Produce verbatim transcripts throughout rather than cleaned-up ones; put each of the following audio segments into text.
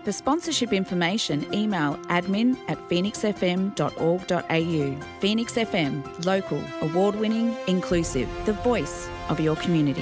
For sponsorship information, email admin at phoenix f m dot org dot a u. Phoenix F M, local, award-winning, inclusive, the voice of your community.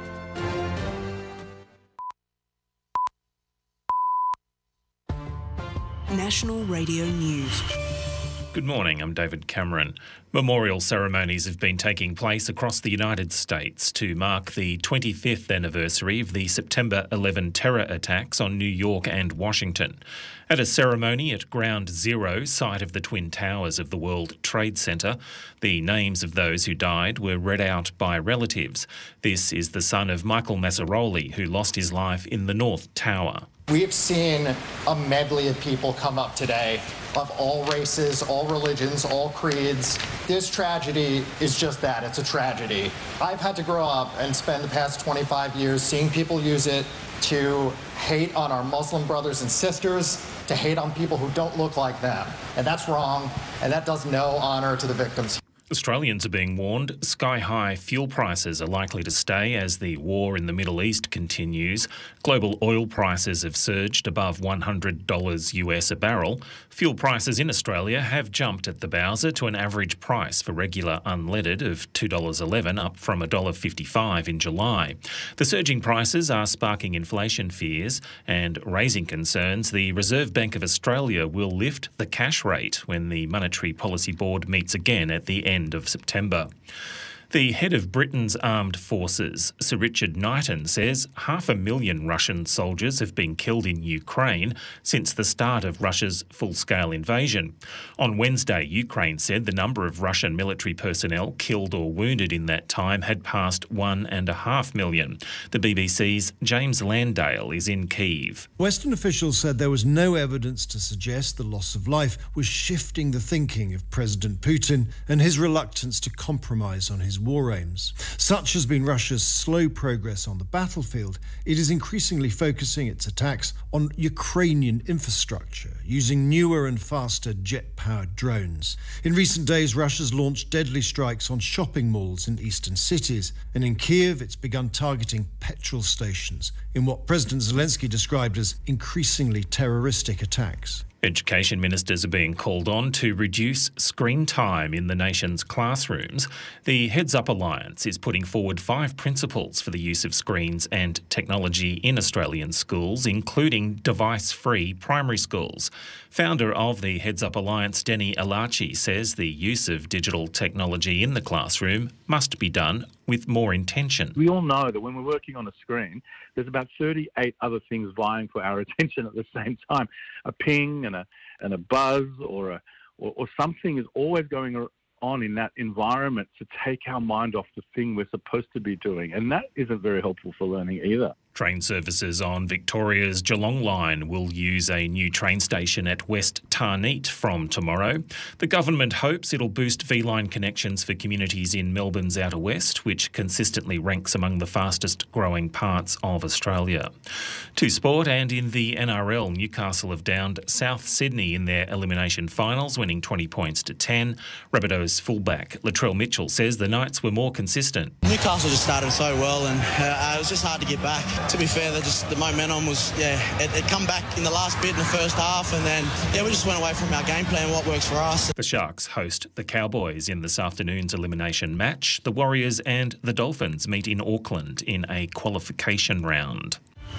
National Radio News. Good morning, I'm David Cameron. Memorial ceremonies have been taking place across the United States to mark the twenty-fifth anniversary of the September eleventh terror attacks on New York and Washington. At a ceremony at Ground Zero, site of the Twin Towers of the World Trade Center, the names of those who died were read out by relatives. This is the son of Michael Massaroli, who lost his life in the North Tower. We've seen a medley of people come up today, of all races, all religions, all creeds. This tragedy is just that, it's a tragedy. I've had to grow up and spend the past twenty-five years seeing people use it to hate on our Muslim brothers and sisters, to hate on people who don't look like them. And that's wrong, and that does no honour to the victims. Australians are being warned sky-high fuel prices are likely to stay as the war in the Middle East continues. Global oil prices have surged above one hundred dollars U S a barrel. Fuel prices in Australia have jumped at the Bowser to an average price for regular unleaded of two dollars eleven, up from one dollar fifty-five in July. The surging prices are sparking inflation fears and raising concerns the Reserve Bank of Australia will lift the cash rate when the Monetary Policy Board meets again at the end of September. The head of Britain's armed forces, Sir Richard Knighton, says half a million Russian soldiers have been killed in Ukraine since the start of Russia's full-scale invasion. On Wednesday, Ukraine said the number of Russian military personnel killed or wounded in that time had passed one and a half million. The B B C's James Landale is in Kyiv. Western officials said there was no evidence to suggest the loss of life was shifting the thinking of President Putin and his reluctance to compromise on his war aims. Such has been Russia's slow progress on the battlefield. It is increasingly focusing its attacks on Ukrainian infrastructure, using newer and faster jet-powered drones. In recent days, Russia's launched deadly strikes on shopping malls in eastern cities, and in Kyiv, it's begun targeting petrol stations in what President Zelensky described as increasingly terroristic attacks. Education ministers are being called on to reduce screen time in the nation's classrooms. The Heads Up Alliance is putting forward five principles for the use of screens and technology in Australian schools, including device-free primary schools. Founder of the Heads Up Alliance, Denny Alachi, says the use of digital technology in the classroom must be done with more intention. We all know that when we're working on a screen, there's about thirty-eight other things vying for our attention at the same time. A ping and a and a buzz or a or, or something is always going on in that environment to take our mind off the thing we're supposed to be doing, and that isn't very helpful for learning either. Train services on Victoria's Geelong line will use a new train station at West Tarneet from tomorrow. The government hopes it'll boost V-Line connections for communities in Melbourne's Outer West, which consistently ranks among the fastest growing parts of Australia. To sport, and in the N R L, Newcastle have downed South Sydney in their elimination finals, winning twenty points to ten. Rabbitohs fullback Latrell Mitchell says the Knights were more consistent. Newcastle just started so well, and uh, it was just hard to get back. To be fair, just the momentum was, yeah, it, it come back in the last bit in the first half, and then, yeah, we just went away from our game plan, what works for us. The Sharks host the Cowboys in this afternoon's elimination match. The Warriors and the Dolphins meet in Auckland in a qualification round.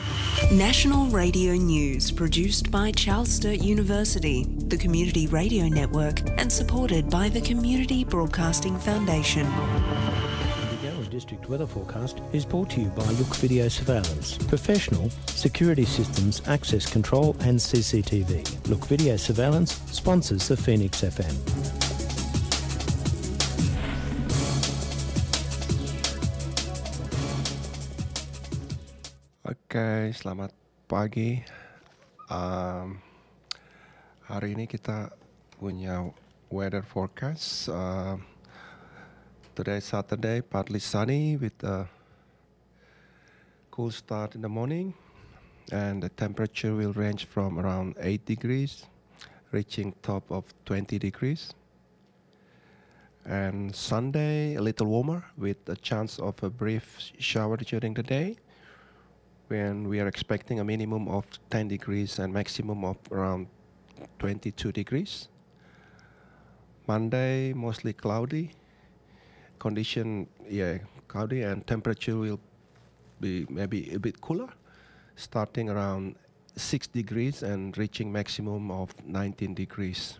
National Radio News, produced by Charles Sturt University, the Community Radio Network, and supported by the Community Broadcasting Foundation. District weather forecast is brought to you by Look Video Surveillance. Professional security systems, access control and C C T V. Look Video Surveillance sponsors the Phoenix F M. Oke, selamat pagi. Um, hari ini kita punya weather forecast. Uh, Today is Saturday, partly sunny with a cool start in the morning, and the temperature will range from around eight degrees, reaching top of twenty degrees. And Sunday, a little warmer with a chance of a brief shower during the day, when we are expecting a minimum of ten degrees and maximum of around twenty-two degrees. Monday, mostly cloudy. Condition, yeah, cloudy, and temperature will be maybe a bit cooler, starting around six degrees and reaching maximum of nineteen degrees.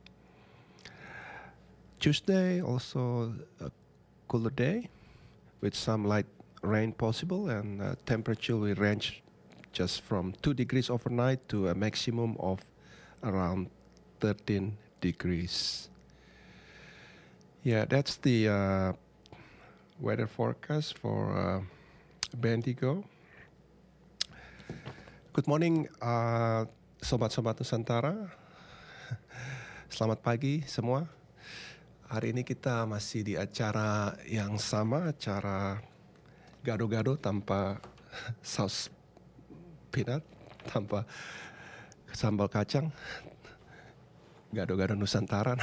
Tuesday, also a cooler day with some light rain possible, and uh, temperature will range just from two degrees overnight to a maximum of around thirteen degrees. Yeah, that's the uh, weather forecast for uh, Bendigo. Good morning, uh, sobat-sobat Nusantara. Selamat pagi semua. Hari ini kita masih di acara yang sama, acara gado-gado tanpa saus peanut, tanpa sambal kacang. Gado-gado Nusantara.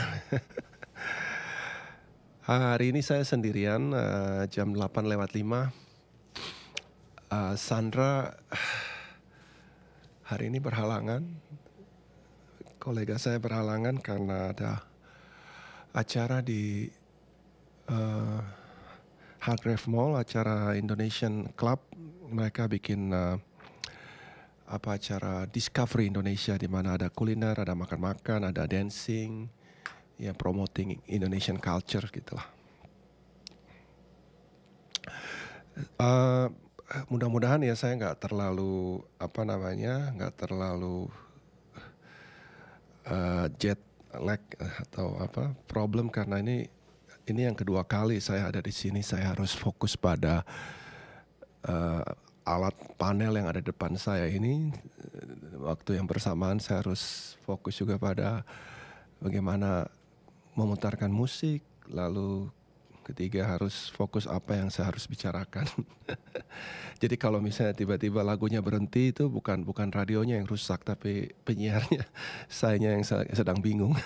Hari ini saya sendirian, uh, jam delapan lewat lima. Uh, Sandra hari ini berhalangan. Kolega saya berhalangan karena ada acara di uh, Hargrave Mall, acara Indonesian Club. Mereka bikin uh, apa acara Discovery Indonesia, di mana ada kuliner, ada makan-makan, ada dancing, ya promoting Indonesian culture gitulah. Uh, mudah-mudahan ya saya nggak terlalu apa namanya nggak terlalu uh, jet lag atau apa problem, karena ini ini yang kedua kali saya ada di sini. Saya harus fokus pada uh, alat panel yang ada di depan saya ini. Waktu yang bersamaan saya harus fokus juga pada bagaimana memutarkan musik, lalu ketiga harus fokus apa yang saya harus bicarakan. Jadi kalau misalnya tiba-tiba lagunya berhenti, itu bukan bukan radionya yang rusak, tapi penyiarnya, sayanya yang sedang bingung.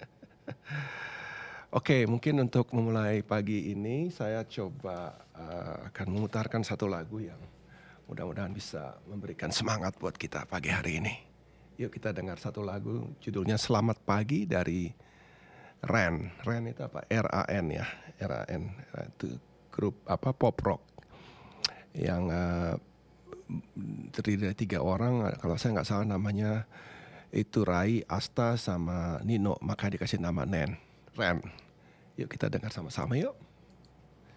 Oke, mungkin untuk memulai pagi ini saya coba uh, akan memutarkan satu lagu yang mudah-mudahan bisa memberikan semangat buat kita pagi hari ini. Yuk kita dengar satu lagu, judulnya Selamat Pagi dari Ren. Ren itu apa? R A N ya, R A N. Itu grup apa pop rock yang uh, terdiri dari tiga orang. Kalau saya nggak salah namanya itu Rai, Asta, sama Nino. Maka dikasih nama Nen. Ren. Yuk kita dengar sama-sama yuk.